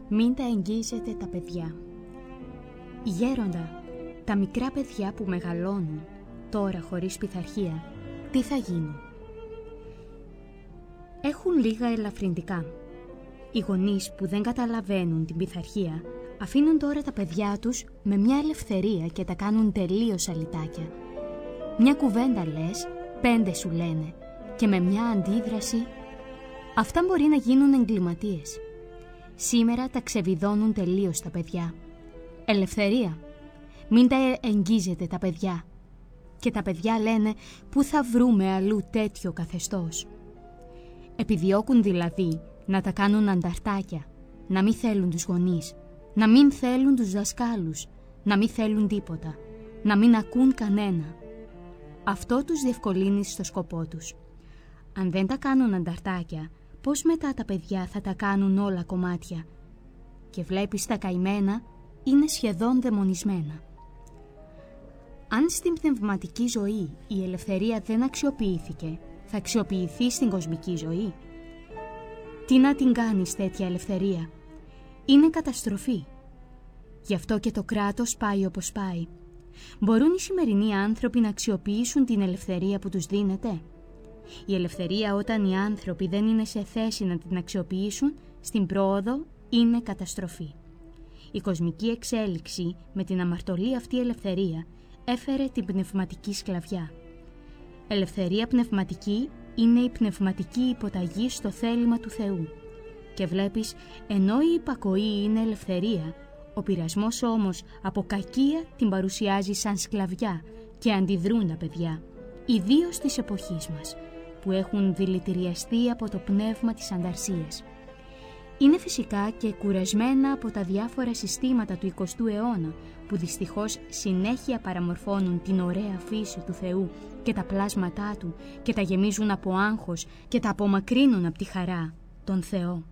Μην τα εγγίζετε τα παιδιά. Γέροντα, τα μικρά παιδιά που μεγαλώνουν τώρα χωρίς πειθαρχία, τι θα γίνουν? Έχουν λίγα ελαφρυντικά. Οι γονείς που δεν καταλαβαίνουν την πειθαρχία αφήνουν τώρα τα παιδιά τους με μια ελευθερία και τα κάνουν τελείως αλυτάκια. Μια κουβέντα λες, 5 σου λένε και με μια αντίδραση αυτά μπορεί να γίνουν εγκληματίες. Σήμερα τα ξεβιδώνουν τελείως τα παιδιά. Ελευθερία. Μην τα εγγίζετε τα παιδιά. Και τα παιδιά λένε πού θα βρούμε αλλού τέτοιο καθεστώς. Επιδιώκουν δηλαδή να τα κάνουν ανταρτάκια, να μην θέλουν τους γονείς, να μην θέλουν τους δασκάλους, να μην θέλουν τίποτα, να μην ακούν κανένα. Αυτό τους διευκολύνει στο σκοπό τους. Αν δεν τα κάνουν ανταρτάκια, πώς μετά τα παιδιά θα τα κάνουν όλα κομμάτια? Και βλέπεις τα καημένα είναι σχεδόν δαιμονισμένα. Αν στην πνευματική ζωή η ελευθερία δεν αξιοποιήθηκε, θα αξιοποιηθεί στην κοσμική ζωή? Τι να την κάνεις τέτοια ελευθερία? Είναι καταστροφή. Γι' αυτό και το κράτος πάει όπως πάει. Μπορούν οι σημερινοί άνθρωποι να αξιοποιήσουν την ελευθερία που τους δίνεται? Η ελευθερία, όταν οι άνθρωποι δεν είναι σε θέση να την αξιοποιήσουν στην πρόοδο, είναι καταστροφή. Η κοσμική εξέλιξη με την αμαρτωλή αυτή ελευθερία έφερε την πνευματική σκλαβιά. Ελευθερία πνευματική είναι η πνευματική υποταγή στο θέλημα του Θεού. Και βλέπεις, ενώ η υπακοή είναι ελευθερία, ο πειρασμός όμως από κακία την παρουσιάζει σαν σκλαβιά και αντιδρούν τα παιδιά, ιδίως της εποχής μας, που έχουν δηλητηριαστεί από το πνεύμα της ανταρσίας. Είναι φυσικά και κουρασμένα από τα διάφορα συστήματα του 20ου αιώνα, που δυστυχώς συνέχεια παραμορφώνουν την ωραία φύση του Θεού και τα πλάσματά Του και τα γεμίζουν από άγχος και τα απομακρύνουν από τη χαρά, τον Θεό.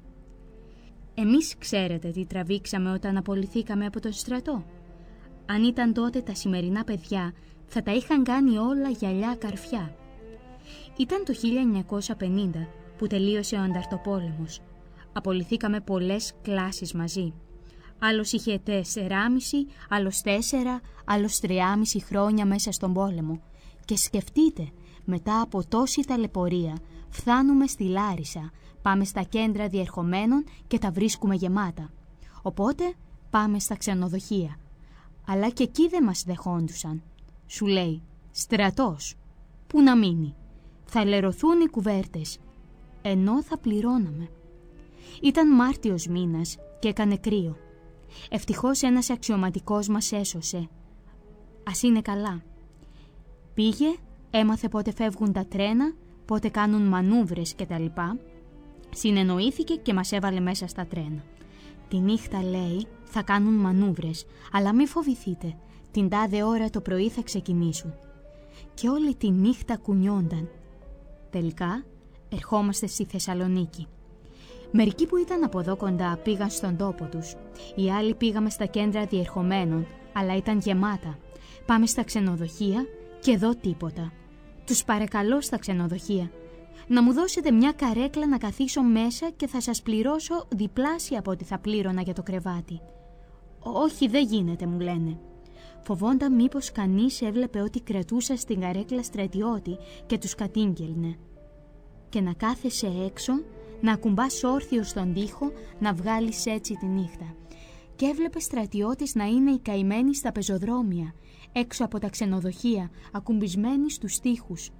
Εμείς ξέρετε τι τραβήξαμε όταν απολυθήκαμε από τον στρατό? Αν ήταν τότε τα σημερινά παιδιά, θα τα είχαν κάνει όλα γυαλιά καρφιά. Ήταν το 1950 που τελείωσε ο ανταρτοπόλεμος. Απολυθήκαμε πολλές κλάσεις μαζί. Άλλος είχε 4,5, άλλος 4, άλλος 3,5 χρόνια μέσα στον πόλεμο. Και σκεφτείτε, μετά από τόση ταλαιπωρία, φτάνουμε στη Λάρισα, πάμε στα κέντρα διερχομένων και τα βρίσκουμε γεμάτα. Οπότε πάμε στα ξενοδοχεία. Αλλά και εκεί δεν μας δεχόντουσαν. Σου λέει, στρατός, πού να μείνει? Θα λερωθούν οι κουβέρτες, ενώ θα πληρώναμε. Ήταν Μάρτιος μήνας και έκανε κρύο. Ευτυχώς ένας αξιωματικός μας έσωσε. Ας είναι καλά. Πήγε, έμαθε πότε φεύγουν τα τρένα, πότε κάνουν μανούβρες κτλ. Συνεννοήθηκε και μας έβαλε μέσα στα τρένα. Τη νύχτα, λέει, θα κάνουν μανούβρες, αλλά μη φοβηθείτε, την τάδε ώρα το πρωί θα ξεκινήσουν. Και όλη τη νύχτα κουνιόνταν. Τελικά, ερχόμαστε στη Θεσσαλονίκη. Μερικοί που ήταν από εδώ κοντά πήγαν στον τόπο τους. Οι άλλοι πήγαμε στα κέντρα διερχομένων, αλλά ήταν γεμάτα. Πάμε στα ξενοδοχεία και εδώ τίποτα. Τους παρακαλώ στα ξενοδοχεία να μου δώσετε μια καρέκλα να καθίσω μέσα και θα σας πληρώσω διπλάσια από ό,τι θα πλήρωνα για το κρεβάτι. Όχι, δεν γίνεται, μου λένε. Φοβόνταν μήπως κανείς έβλεπε ότι κρατούσα στην καρέκλα στρατιώτη και τους κατήγγελνε. Και να κάθεσαι έξω, να ακουμπάς όρθιο στον τοίχο, να βγάλεις έτσι τη νύχτα. Και έβλεπε στρατιώτες να είναι οι καημένοι στα πεζοδρόμια, έξω από τα ξενοδοχεία, ακουμπισμένοι στους τοίχους.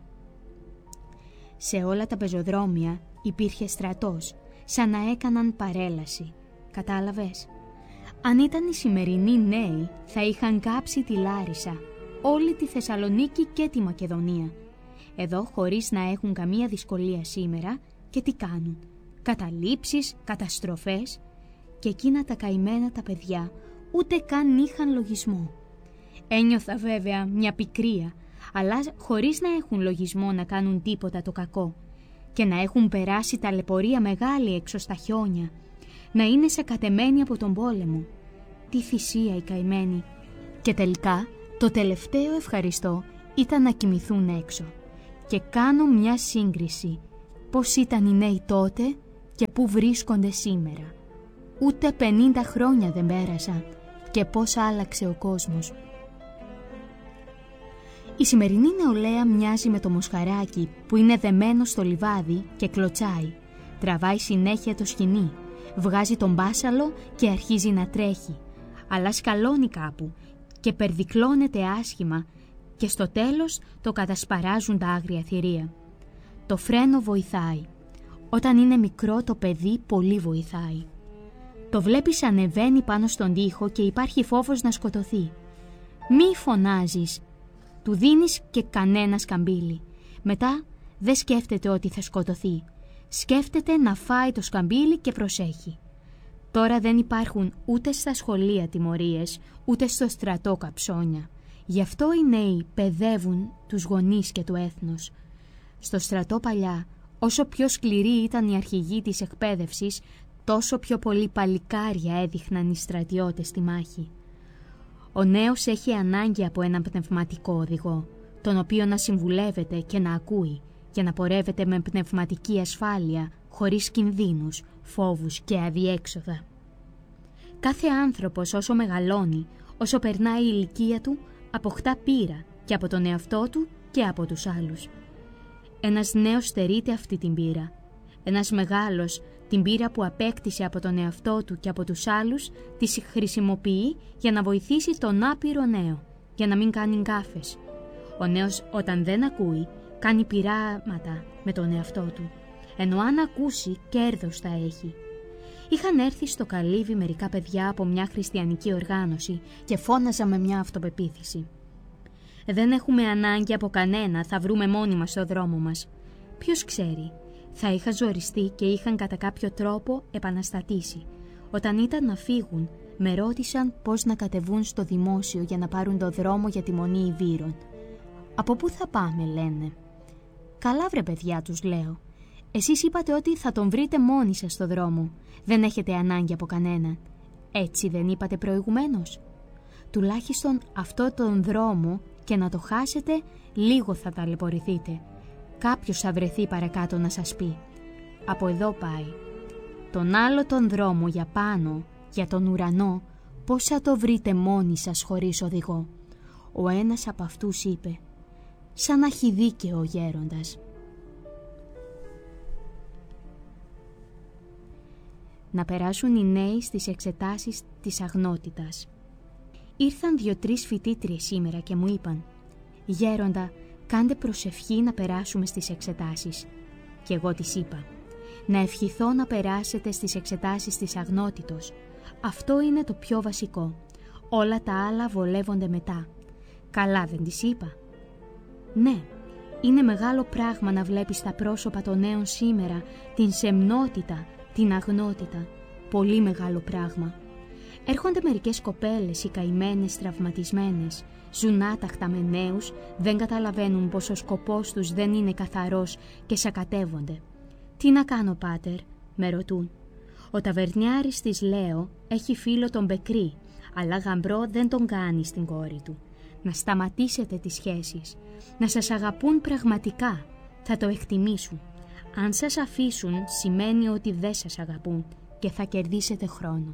Σε όλα τα πεζοδρόμια υπήρχε στρατός, σαν να έκαναν παρέλαση. Κατάλαβες? Αν ήταν οι σημερινοί νέοι, θα είχαν κάψει τη Λάρισα, όλη τη Θεσσαλονίκη και τη Μακεδονία. Εδώ, χωρίς να έχουν καμία δυσκολία σήμερα, και τι κάνουν? Καταλήψεις, καταστροφές. Και εκείνα τα καημένα τα παιδιά ούτε καν είχαν λογισμό. Ένιωθα βέβαια μια πικρία, αλλά χωρίς να έχουν λογισμό να κάνουν τίποτα το κακό και να έχουν περάσει ταλαιπωρία μεγάλη έξω στα χιόνια, να είναι σακατεμένοι από τον πόλεμο. Τι θυσία οι καημένοι. Και τελικά το τελευταίο ευχαριστώ ήταν να κοιμηθούν έξω. Και κάνω μια σύγκριση. Πώς ήταν οι νέοι τότε και πού βρίσκονται σήμερα. Ούτε 50 χρόνια δεν πέρασαν και πώς άλλαξε ο κόσμος. Η σημερινή νεολαία μοιάζει με το μοσχαράκι που είναι δεμένο στο λιβάδι και κλωτσάει. Τραβάει συνέχεια το σκοινί, βγάζει τον μπάσαλο και αρχίζει να τρέχει. Αλλά σκαλώνει κάπου και περδικλώνεται άσχημα και στο τέλος το κατασπαράζουν τα άγρια θηρία. Το φρένο βοηθάει. Όταν είναι μικρό το παιδί πολύ βοηθάει. Το βλέπεις ανεβαίνει πάνω στον τοίχο και υπάρχει φόβος να σκοτωθεί. Μη φωνάζεις. Του δίνεις και κανένα σκαμπίλι. Μετά δεν σκέφτεται ότι θα σκοτωθεί. Σκέφτεται να φάει το σκαμπίλι και προσέχει. Τώρα δεν υπάρχουν ούτε στα σχολεία τιμωρίες, ούτε στο στρατό καψόνια. Γι' αυτό οι νέοι παιδεύουν τους γονείς και το έθνος. Στο στρατό παλιά, όσο πιο σκληροί ήταν οι αρχηγοί της εκπαίδευσης, τόσο πιο πολλοί παλικάρια έδειχναν οι στρατιώτες στη μάχη. Ο νέος έχει ανάγκη από έναν πνευματικό οδηγό, τον οποίο να συμβουλεύεται και να ακούει, για να πορεύεται με πνευματική ασφάλεια, χωρίς κινδύνους, φόβους και αδιέξοδα. Κάθε άνθρωπος όσο μεγαλώνει, όσο περνάει η ηλικία του, αποκτά πείρα και από τον εαυτό του και από τους άλλους. Ένας νέος στερείται αυτή την πείρα. Ένας μεγάλος την πείρα που απέκτησε από τον εαυτό του και από τους άλλους τη χρησιμοποιεί για να βοηθήσει τον άπειρο νέο, για να μην κάνει γκάφες. Ο νέος όταν δεν ακούει, κάνει πειράματα με τον εαυτό του, ενώ αν ακούσει κέρδος θα έχει. Είχαν έρθει στο καλύβι μερικά παιδιά από μια χριστιανική οργάνωση και φώναζαν με μια αυτοπεποίθηση. «Δεν έχουμε ανάγκη από κανένα, θα βρούμε μόνοι μας στο δρόμο μας». Ποιος ξέρει, θα είχαν ζοριστεί και είχαν κατά κάποιο τρόπο επαναστατήσει. Όταν ήταν να φύγουν, με ρώτησαν πώς να κατεβούν στο δημόσιο για να πάρουν το δρόμο για τη Μονή Ιβύρων. «Από πού θα πάμε?» λένε. «Καλά βρε παιδιά», τους λέω. «Εσείς είπατε ότι θα τον βρείτε μόνοι σας στο δρόμο. Δεν έχετε ανάγκη από κανέναν. Έτσι δεν είπατε προηγουμένως? Τουλάχιστον αυτό τον δρόμο και να το χάσετε, λίγο θα ταλαιπωρηθείτε. Κάποιος θα βρεθεί παρακάτω να σας πει. Από εδώ πάει. Τον άλλο τον δρόμο για πάνω, για τον ουρανό, πώς θα το βρείτε μόνοι σας χωρίς οδηγό?» Ο ένας από αυτούς είπε, «Σαν να έχει δίκαιο ο γέροντας». Να περάσουν οι νέοι στις εξετάσεις της αγνότητας. Ήρθαν 2-3 φοιτήτριες σήμερα και μου είπαν, «Γέροντα, κάντε προσευχή να περάσουμε στις εξετάσεις». Και εγώ τις είπα, «Να ευχηθώ να περάσετε στις εξετάσεις της αγνότητος. Αυτό είναι το πιο βασικό. Όλα τα άλλα βολεύονται μετά». Καλά δεν τις είπα? Ναι, είναι μεγάλο πράγμα να βλέπεις τα πρόσωπα των νέων σήμερα, την σεμνότητα, την αγνότητα. Πολύ μεγάλο πράγμα. Έρχονται μερικές κοπέλες, οι καημένες, τραυματισμένες, ζουν άταχτα με νέους, δεν καταλαβαίνουν πως ο σκοπός τους δεν είναι καθαρός και σακατεύονται. «Τι να κάνω, πάτερ?» με ρωτούν. Ο ταβερνιάρης της λέω έχει φίλο τον Μπεκρή, αλλά γαμπρό δεν τον κάνει στην κόρη του. Να σταματήσετε τις σχέσεις, να σας αγαπούν πραγματικά, θα το εκτιμήσουν. Αν σας αφήσουν σημαίνει ότι δεν σας αγαπούν και θα κερδίσετε χρόνο.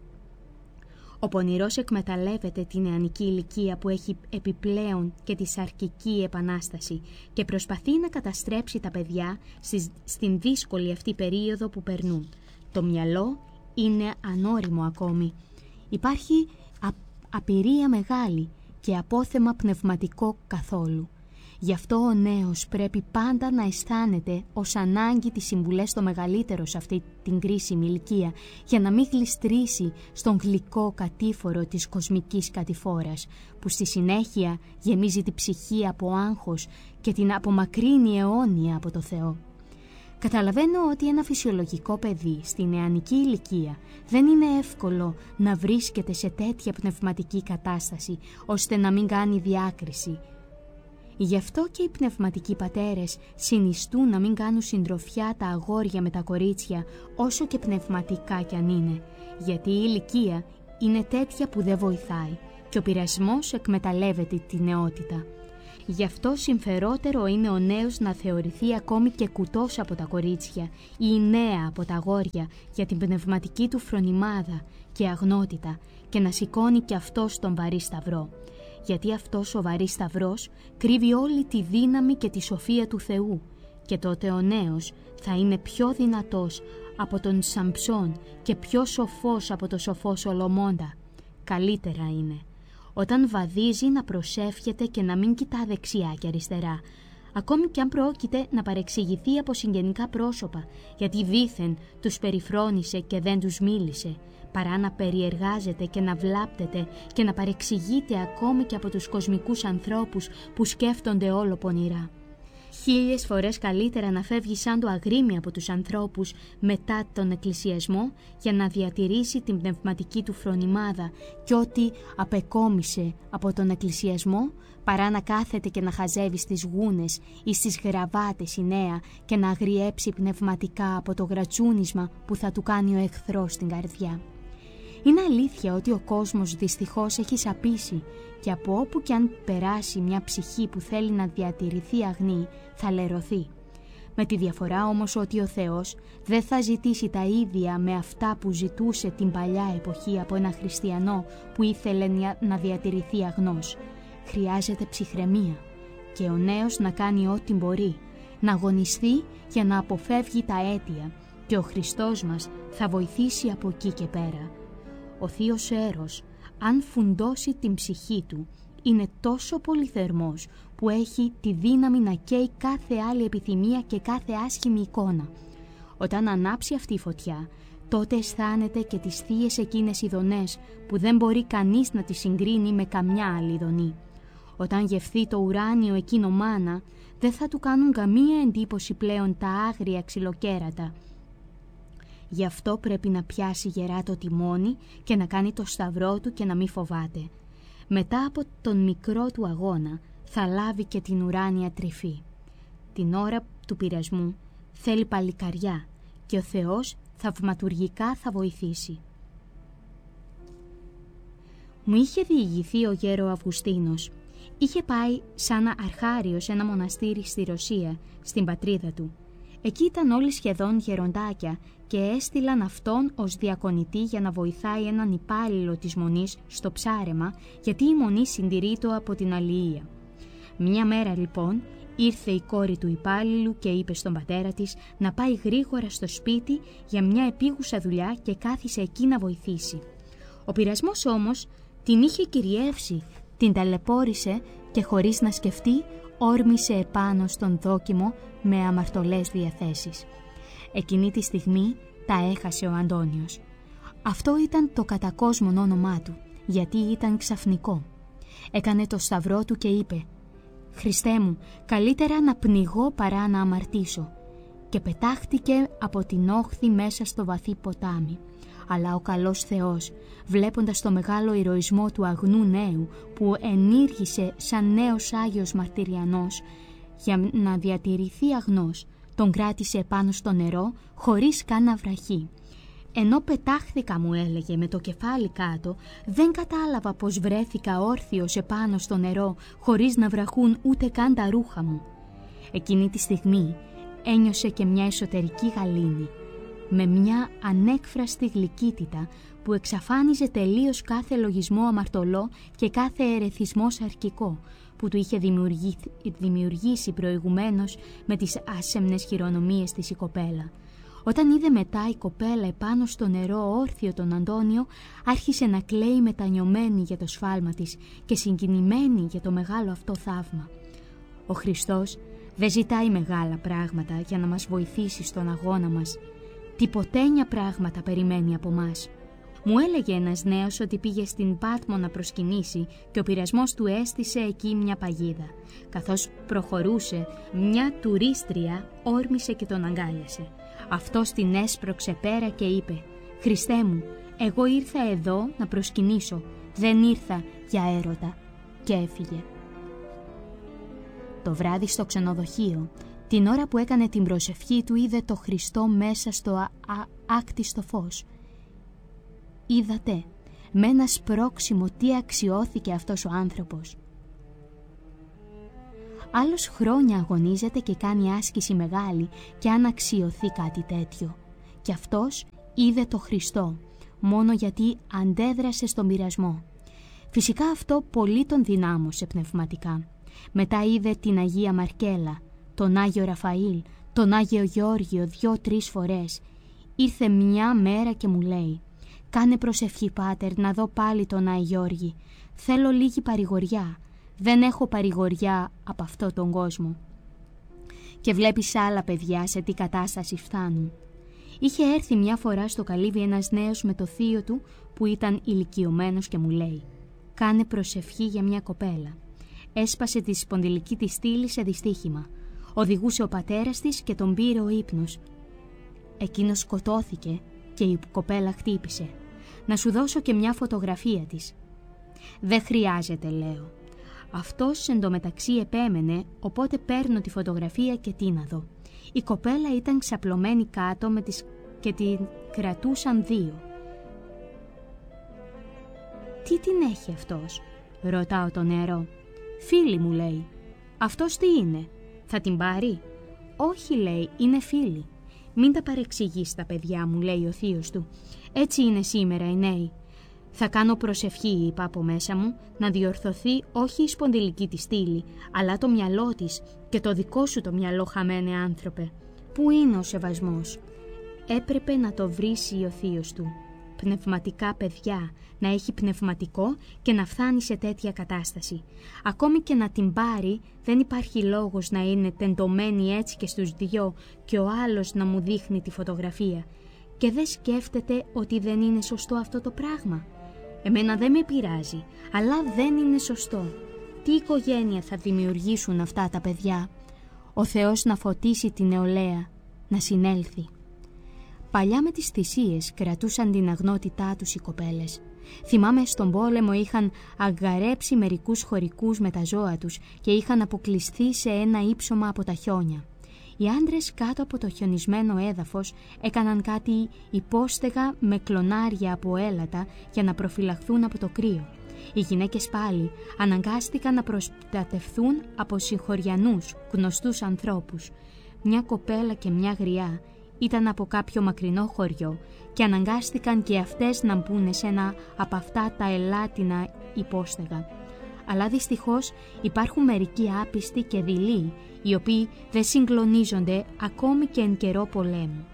Ο πονηρός εκμεταλλεύεται την νεανική ηλικία που έχει επιπλέον και τη σαρκική επανάσταση και προσπαθεί να καταστρέψει τα παιδιά στην δύσκολη αυτή περίοδο που περνούν. Το μυαλό είναι ανώριμο ακόμη. Υπάρχει απειρία μεγάλη και απόθεμα πνευματικό καθόλου. Γι' αυτό ο νέος πρέπει πάντα να αισθάνεται ως ανάγκη τις συμβουλές το μεγαλύτερο σε αυτή την κρίσιμη ηλικία, για να μην γλιστρήσει στον γλυκό κατήφορο της κοσμικής κατηφόρας, που στη συνέχεια γεμίζει τη ψυχή από άγχος και την απομακρύνει αιώνια από το Θεό. Καταλαβαίνω ότι ένα φυσιολογικό παιδί στη νεανική ηλικία δεν είναι εύκολο να βρίσκεται σε τέτοια πνευματική κατάσταση, ώστε να μην κάνει διάκριση. Γι' αυτό και οι πνευματικοί πατέρες συνιστούν να μην κάνουν συντροφιά τα αγόρια με τα κορίτσια, όσο και πνευματικά κι αν είναι, γιατί η ηλικία είναι τέτοια που δεν βοηθάει και ο πειρασμός εκμεταλλεύεται τη νεότητα. Γι' αυτό συμφερότερο είναι ο νέος να θεωρηθεί ακόμη και κουτός από τα κορίτσια ή η νέα από τα αγόρια για την πνευματική του φρονιμάδα και αγνότητα και να σηκώνει και αυτός τον βαρύ σταυρό. Γιατί αυτός ο βαρύς σταυρός κρύβει όλη τη δύναμη και τη σοφία του Θεού και τότε ο νέος θα είναι πιο δυνατός από τον Σαμψόν και πιο σοφός από το σοφό Σολομώντα. Καλύτερα είναι όταν βαδίζει να προσεύχεται και να μην κοιτά δεξιά και αριστερά, ακόμη και αν πρόκειται να παρεξηγηθεί από συγγενικά πρόσωπα, γιατί δήθεν τους περιφρόνησε και δεν τους μίλησε, παρά να περιεργάζεται και να βλάπτεται και να παρεξηγείται ακόμη και από τους κοσμικούς ανθρώπους που σκέφτονται όλο πονηρά. 1000 φορές καλύτερα να φεύγει σαν το αγρίμι από τους ανθρώπους μετά τον εκκλησιασμό για να διατηρήσει την πνευματική του φρονιμάδα και ό,τι απεκόμισε από τον εκκλησιασμό, παρά να κάθεται και να χαζεύει στις γούνες ή στις γραβάτες η νέα και να αγριέψει πνευματικά από το γρατσούνισμα που θα του κάνει ο εχθρός στην καρδιά. Είναι αλήθεια ότι ο κόσμος δυστυχώς έχει σαπίσει και από όπου κι αν περάσει μια ψυχή που θέλει να διατηρηθεί αγνή θα λερωθεί. Με τη διαφορά όμως ότι ο Θεός δεν θα ζητήσει τα ίδια με αυτά που ζητούσε την παλιά εποχή από ένα χριστιανό που ήθελε να διατηρηθεί αγνός. Χρειάζεται ψυχραιμία και ο νέος να κάνει ό,τι μπορεί, να αγωνιστεί για να αποφεύγει τα αίτια και ο Χριστός μας θα βοηθήσει από εκεί και πέρα. Ο θείος Έρος, αν φουντώσει την ψυχή του, είναι τόσο πολυθερμός που έχει τη δύναμη να καίει κάθε άλλη επιθυμία και κάθε άσχημη εικόνα. Όταν ανάψει αυτή η φωτιά, τότε αισθάνεται και τις θείες εκείνες ειδονές που δεν μπορεί κανείς να τις συγκρίνει με καμιά άλλη ειδονή. Όταν γευθεί το ουράνιο εκείνο μάνα, δεν θα του κάνουν καμία εντύπωση πλέον τα άγρια ξυλοκέρατα. Γι' αυτό πρέπει να πιάσει γερά το τιμόνι και να κάνει το σταυρό του και να μην φοβάται. Μετά από τον μικρό του αγώνα θα λάβει και την ουράνια τρυφή. Την ώρα του πειρασμού θέλει παλικαριά και ο Θεός θαυματουργικά θα βοηθήσει. Μου είχε διηγηθεί ο γέρο Αυγουστίνος. Είχε πάει σαν αρχάριος σε ένα μοναστήρι στη Ρωσία, στην πατρίδα του. Εκεί ήταν όλοι σχεδόν γεροντάκια και έστειλαν αυτόν ως διακονητή για να βοηθάει έναν υπάλληλο της μονής στο ψάρεμα, γιατί η μονή συντηρείτο από την αλληλεία. Μια μέρα λοιπόν ήρθε η κόρη του υπάλληλου και είπε στον πατέρα της να πάει γρήγορα στο σπίτι για μια επίγουσα δουλειά και κάθισε εκεί να βοηθήσει. Ο πειρασμός όμως την είχε κυριεύσει, την ταλαιπώρησε και χωρίς να σκεφτεί όρμησε επάνω στον δόκιμο με αμαρτωλές διαθέσεις. Εκείνη τη στιγμή τα έχασε ο Αντώνιος. Αυτό ήταν το κατακόσμον όνομά του, γιατί ήταν ξαφνικό. Έκανε το σταυρό του και είπε «Χριστέ μου, καλύτερα να πνιγώ παρά να αμαρτήσω», και πετάχτηκε από την όχθη μέσα στο βαθύ ποτάμι. Αλλά ο καλός Θεός, βλέποντας το μεγάλο ηρωισμό του αγνού νέου που ενήργησε σαν νέος Άγιος Μαρτυριανός για να διατηρηθεί αγνός, τον κράτησε επάνω στο νερό χωρίς καν να βραχεί. Ενώ πετάχθηκα, μου έλεγε, με το κεφάλι κάτω, δεν κατάλαβα πως βρέθηκα όρθιος επάνω στο νερό χωρίς να βραχούν ούτε καν τα ρούχα μου. Εκείνη τη στιγμή ένιωσε και μια εσωτερική γαλήνη, με μια ανέκφραστη γλυκύτητα που εξαφάνιζε τελείως κάθε λογισμό αμαρτωλό και κάθε ερεθισμό σαρκικό που του είχε δημιουργήσει προηγουμένως με τις άσεμνες χειρονομίες της η κοπέλα. Όταν είδε μετά η κοπέλα επάνω στο νερό όρθιο τον Αντώνιο, άρχισε να κλαίει μετανιωμένη για το σφάλμα της και συγκινημένη για το μεγάλο αυτό θαύμα. Ο Χριστός δεν ζητάει μεγάλα πράγματα για να μας βοηθήσει στον αγώνα μας. Τιποτένια πράγματα περιμένει από μας. Μου έλεγε ένας νέος ότι πήγε στην Πάτμο να προσκυνήσει και ο πειρασμός του έστησε εκεί μια παγίδα. Καθώς προχωρούσε, μια τουρίστρια όρμησε και τον αγκάλιασε. Αυτός την έσπρωξε πέρα και είπε «Χριστέ μου, εγώ ήρθα εδώ να προσκυνήσω, δεν ήρθα για έρωτα», και έφυγε. Το βράδυ στο ξενοδοχείο, την ώρα που έκανε την προσευχή του, είδε το Χριστό μέσα στο άκτιστο φως. Είδατε, με ένα σπρώξιμο τι αξιώθηκε αυτός ο άνθρωπος. Άλλος χρόνια αγωνίζεται και κάνει άσκηση μεγάλη και αν αξιωθεί κάτι τέτοιο. Και αυτός είδε το Χριστό, μόνο γιατί αντέδρασε στον πειρασμό. Φυσικά αυτό πολύ τον δυνάμωσε πνευματικά. Μετά είδε την Αγία Μαρκέλα, τον Άγιο Ραφαήλ, τον Άγιο Γεώργιο 2-3 φορές. Ήρθε μια μέρα και μου λέει: «Κάνε προσευχή, Πάτερ, να δω πάλι τον Άγιο Γεώργη. Θέλω λίγη παρηγοριά. Δεν έχω παρηγοριά από αυτό τον κόσμο». Και βλέπεις άλλα παιδιά σε τι κατάσταση φτάνουν. Είχε έρθει μια φορά στο καλύβι ένας νέος με το θείο του που ήταν ηλικιωμένος και μου λέει: «Κάνε προσευχή για μια κοπέλα. Έσπασε τη σπονδυλική της στήλη σε δυστύχημα. Οδηγούσε ο πατέρας της και τον πήρε ο ύπνος. Εκείνος σκοτώθηκε και η κοπέλα χτύπησε. Να σου δώσω και μια φωτογραφία της». «Δεν χρειάζεται», λέω. Αυτός εντωμεταξύ επέμενε, οπότε παίρνω τη φωτογραφία και τι να δω. Η κοπέλα ήταν ξαπλωμένη κάτω και την κρατούσαν δύο. «Τι την έχει αυτός?» ρωτάω τον νεαρό. «Φίλη», μου λέει. «Αυτός τι είναι, θα την πάρει?» «Όχι», λέει, «είναι φίλη». «Μην τα παρεξηγείς τα παιδιά», μου λέει ο θείος του. «Έτσι είναι σήμερα οι νέοι». «Θα κάνω προσευχή», είπα από μέσα μου, «να διορθωθεί όχι η σπονδυλική της στήλη, αλλά το μυαλό της και το δικό σου το μυαλό, χαμένε άνθρωπε». Πού είναι ο σεβασμός? Έπρεπε να το βρήσει ο θείος του. Πνευματικά παιδιά, να έχει πνευματικό και να φτάνει σε τέτοια κατάσταση. Ακόμη και να την πάρει, δεν υπάρχει λόγος να είναι τεντωμένη έτσι και στους δυο και ο άλλος να μου δείχνει τη φωτογραφία. Και δεν σκέφτεται ότι δεν είναι σωστό αυτό το πράγμα. Εμένα δεν με πειράζει, αλλά δεν είναι σωστό. Τι οικογένεια θα δημιουργήσουν αυτά τα παιδιά? Ο Θεός να φωτίσει την νεολαία, να συνέλθει. Παλιά με τις θυσίες κρατούσαν την αγνότητά τους οι κοπέλες. Θυμάμαι στον πόλεμο είχαν αγκαρέψει μερικούς χωρικούς με τα ζώα τους και είχαν αποκλειστεί σε ένα ύψωμα από τα χιόνια. Οι άντρες κάτω από το χιονισμένο έδαφος έκαναν κάτι υπόστεγα με κλονάρια από έλατα για να προφυλαχθούν από το κρύο. Οι γυναίκες πάλι αναγκάστηκαν να προστατευθούν από συγχωριανούς, γνωστούς ανθρώπους. Μια κοπέλα και μια γριά ήταν από κάποιο μακρινό χωριό και αναγκάστηκαν και αυτές να μπουν σε ένα από αυτά τα ελάτινα υπόστεγα. Αλλά δυστυχώς υπάρχουν μερικοί άπιστοι και δειλοί, οι οποίοι δεν συγκλονίζονται ακόμη και εν καιρό πολέμου.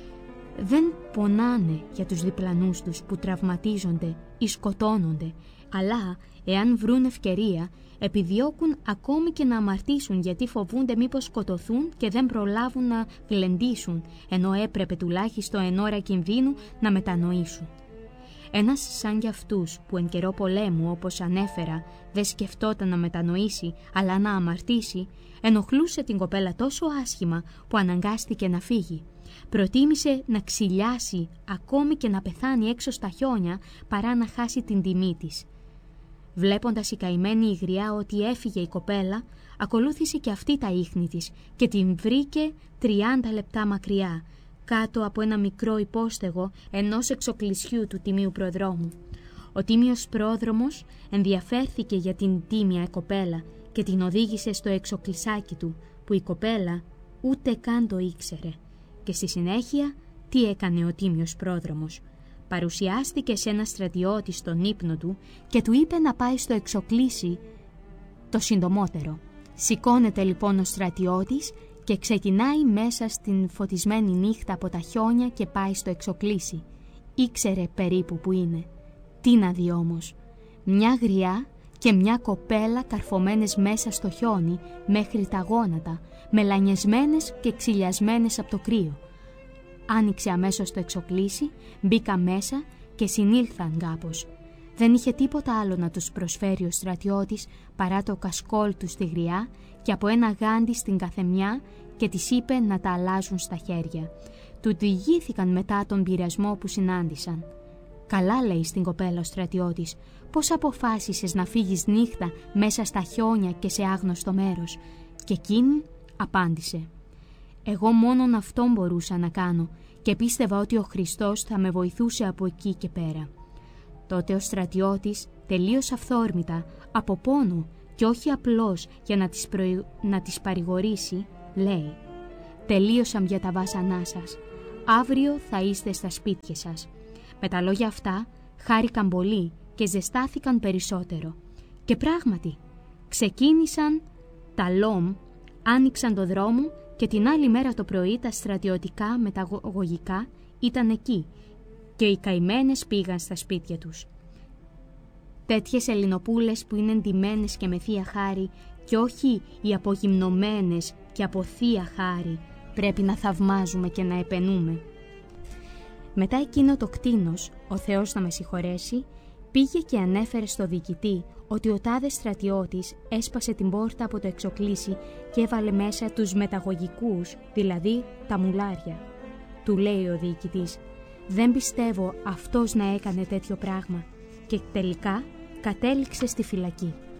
Δεν πονάνε για τους διπλανούς τους που τραυματίζονται ή σκοτώνονται, αλλά εάν βρουν ευκαιρία επιδιώκουν ακόμη και να αμαρτήσουν γιατί φοβούνται μήπως σκοτωθούν και δεν προλάβουν να γλεντήσουν, ενώ έπρεπε τουλάχιστον εν ώρα κινδύνου να μετανοήσουν. Ένας σαν κι αυτούς που εν καιρό πολέμου, όπως ανέφερα, δεν σκεφτόταν να μετανοήσει αλλά να αμαρτήσει, ενοχλούσε την κοπέλα τόσο άσχημα που αναγκάστηκε να φύγει. Προτίμησε να ξυλιάσει ακόμη και να πεθάνει έξω στα χιόνια παρά να χάσει την τιμή της. Βλέποντας η καημένη η γριά ότι έφυγε η κοπέλα, ακολούθησε και αυτή τα ίχνη της και την βρήκε 30 λεπτά μακριά, κάτω από ένα μικρό υπόστεγο ενός εξοκλησιού του τιμίου προδρόμου. Ο τίμιος πρόδρομος ενδιαφέρθηκε για την τίμια κοπέλα και την οδήγησε στο εξοκλησάκι του, που η κοπέλα ούτε καν το ήξερε. Και στη συνέχεια τι έκανε ο τίμιος πρόδρομος? Παρουσιάστηκε σε ένα στρατιώτη στον ύπνο του και του είπε να πάει στο εξοκλήσι το συντομότερο. Σηκώνεται λοιπόν ο στρατιώτης και ξεκινάει μέσα στην φωτισμένη νύχτα από τα χιόνια και πάει στο εξοκλήσι. Ήξερε περίπου που είναι. Τι να δει όμως? Μια γριά και μια κοπέλα καρφωμένες μέσα στο χιόνι μέχρι τα γόνατα, μελανιασμένες και ξυλιασμένες από το κρύο. Άνοιξε αμέσως το εξοκλήσι, μπήκα μέσα και συνήλθαν κάπως. Δεν είχε τίποτα άλλο να τους προσφέρει ο στρατιώτης παρά το κασκόλ του στη γριά και από ένα γάντι στην καθεμιά και της είπε να τα αλλάζουν στα χέρια. Του διηγήθηκαν μετά τον πειρασμό που συνάντησαν. «Καλά», λέει στην κοπέλα ο στρατιώτης, «πώς αποφάσισες να φύγεις νύχτα μέσα στα χιόνια και σε άγνωστο μέρος?» Και εκείνη απάντησε: «Εγώ μόνον αυτόν μπορούσα να κάνω και πίστευα ότι ο Χριστός θα με βοηθούσε από εκεί και πέρα». Τότε ο στρατιώτης, τελείως αυθόρμητα, από πόνο και όχι απλώς για να τις παρηγορήσει, λέει «Τελείωσαν για τα βάσανά σας. Αύριο θα είστε στα σπίτια σας». Με τα λόγια αυτά χάρηκαν πολύ και ζεστάθηκαν περισσότερο. Και πράγματι, ξεκίνησαν τα ΛΟΜ, άνοιξαν το δρόμο και την άλλη μέρα το πρωί τα στρατιωτικά μεταγωγικά ήταν εκεί και οι καημένες πήγαν στα σπίτια τους. Τέτοιες Ελληνοπούλες που είναι ντυμένες και με θεία χάρη και όχι οι απογυμνωμένες και από θεία χάρη πρέπει να θαυμάζουμε και να επενούμε. Μετά εκείνο το κτήνος, ο Θεός να με συγχωρέσει, πήγε και ανέφερε στο διοικητή ότι ο τάδε στρατιώτης έσπασε την πόρτα από το εξοκλήσι και έβαλε μέσα τους μεταγωγικούς, δηλαδή τα μουλάρια. Του λέει ο διοικητής, «Δεν πιστεύω αυτός να έκανε τέτοιο πράγμα», και τελικά κατέληξε στη φυλακή.